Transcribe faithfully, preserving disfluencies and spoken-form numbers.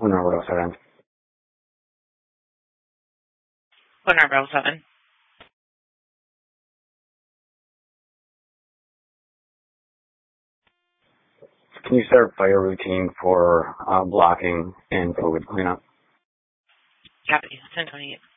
One number oh seven. One number oh seven. Can you start fire routine for uh, blocking and food cleanup? Copy. ten twenty-eight.